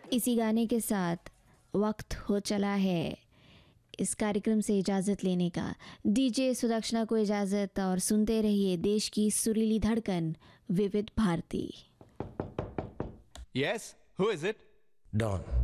इसी गाने के साथ वक्त हो चला है इस कार्यक्रम से इजाज़त लेने का। डीजे सुदक्षिणा को इजाज़त और सुनते रहिए देश की सुरीली धड़कन विविध Bharti. Yes, who is it? Don.